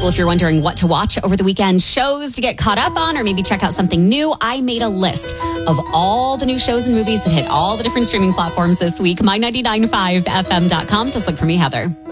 Well, if you're wondering what to watch over the weekend, shows to get caught up on, or maybe check out something new, I made a list of all the new shows and movies that hit all the different streaming platforms this week. My995fm.com. Just look for me, Heather.